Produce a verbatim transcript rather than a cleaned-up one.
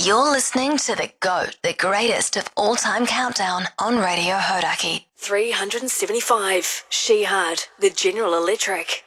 You're listening to The GOAT, the greatest of all-time countdown on Radio Hodaki. three hundred seventy-five, Shehad, the General Electric.